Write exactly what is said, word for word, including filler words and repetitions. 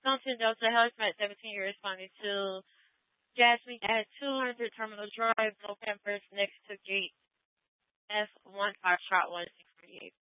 Compton Delta Hazmat seventeen, you're responding to Jasmine at two hundred Terminal Drive, No Campers, next to gate F one five shot one six three eight.